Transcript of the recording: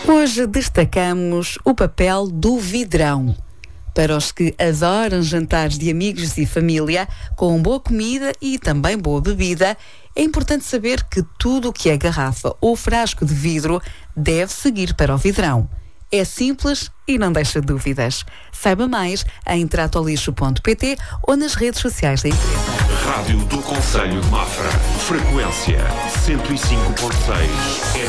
Hoje destacamos o papel do vidrão. Para os que adoram jantares de amigos e família, com boa comida e também boa bebida, é importante saber que tudo o que é garrafa ou frasco de vidro deve seguir para o vidrão. É simples e não deixa dúvidas. Saiba mais em tratolixo.pt ou nas redes sociais da empresa. Rádio do Concelho de Mafra. Frequência 105.6.